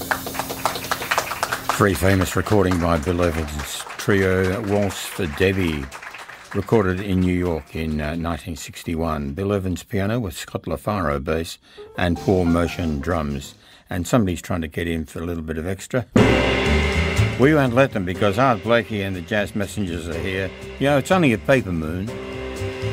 Very famous recording by Bill Evans' trio Waltz for Debbie, recorded in New York in 1961. Bill Evans piano with Scott LaFaro bass and Paul Motion drums. And somebody's trying to get in for a little bit of extra. We won't let them because Art Blakey and the Jazz Messengers are here. You know, it's only a paper moon.